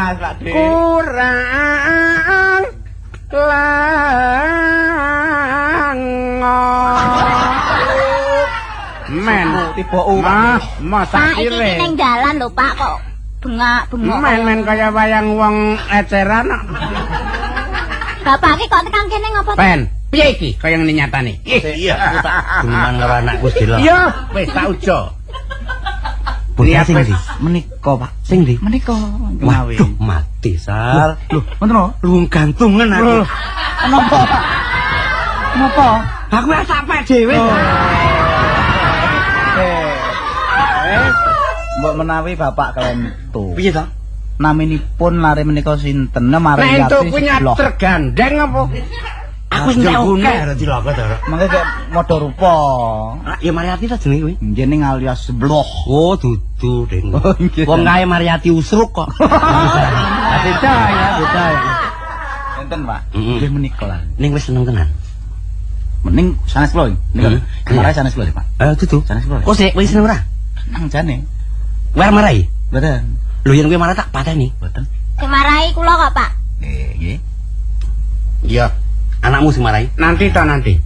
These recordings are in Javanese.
Mas Pak De. Kurang men tiba masa iki ning dalan lho Pak kok bengak-bengok. Men kaya wayang wong eceran. Bapak iki kok tekan kene ngopo? Pen, piye iki kaya ngene nyatane? Iya, tak duman karo anakku delok. Iya, wis tak ujo. Bocah sing ndi? Menika, Pak. Sing ndi? Menika. Waduh, mati, Sar. Loh, ngoten lho. Luwung gantungan aku. Kenapa, Pak? Kenapa? Aku wis sampe dhewe. Mbok menawi Bapak kalian tuh. Piye to? Naminipun lare menika sinten? Mariati. Nek entuk punya tergandeng apa? Aku sing oke ora diloko to. Mangke kaya modho rupa. Ya Mariati ta jenenge kuwi? Njeneng alias Bloh. Oh, dudu, Deng. Wong kae Mariati usruk kok. Beda ya, beda ya. Enten, Pak. Nggih menika lah. Ning wis seneng tenan. Mending sanes kula. Nika kemarai sanes kula, Pak. Dudu. Sanes kula. Kok sik wis seneng ora? Nang jane. War marai? Mboten. Lho yen kowe marah tak pateni. Mboten. Sing marahi kula kok, Pak. Nggih. Iya. Anakmu sing marahi? Nanti ta nanti.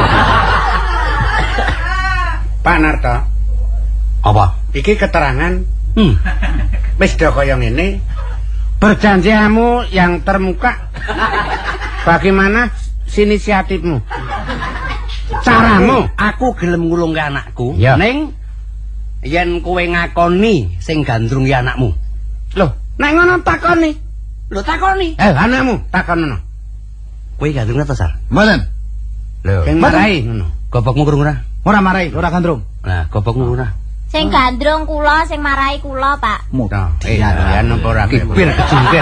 Pak Narto. Apa? Iki keterangan. Wis do kaya ngene. Perjanjianmu yang termuka. Bagaimana inisiatifmu? Caramu? Aku gelem ngulungke anakku. Ning yen kowe ngakoni sing gandrungi anakmu. Loh, nek ngono takoni. Lho takoni. Anakmu takonono. Kowe gandrung ta, Sar? Mboten. Lho, sing marahi ngono. Gobokmu krungu ora? Ora marahi, ora gandrung. Nah, gobokmu ora. Sing gandrung kula, sing marahi kula, Pak. Iya, napa ora kipir kejungkir.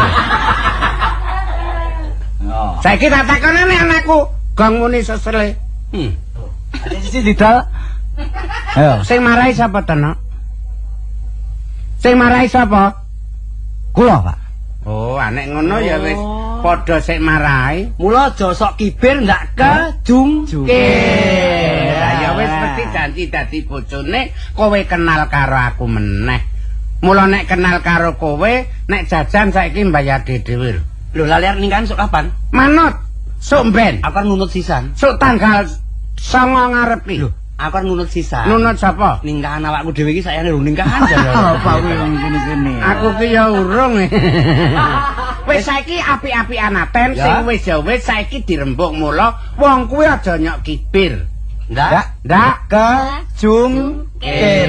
Saiki tak takoni nek anakku gong muni sesele. Sisi didal. Ayo. Sing marahi sapa to, Nok? Sing marahi sapa? Kula, Pak. Oh, anek ngono ya wis padha sik marahi. Mula aja sok kibir ndak kejungkir. Ya wis mesti janji dadi bojone, kowe kenal karo aku meneh. Mula nek kenal karo kowe, nek jajan saiki mbayar dhewe. Lho, lalian ningkan sok kapan? Manut. Sok ben. Aku nunut sisan. Sok tanggal 9 ngarepi. Lho, aku nunut sisan. Nunut sapa? Ningkahan awakku dhewe iki sayane lho ningkahan jare. Apa kuwi wong kene-kene. Aku ki ya urung. Wis saiki apik-apikan aten sing wis ya wis saiki dirembuk mula wong kuwi aja nyok kibir. Ndak kejungkir.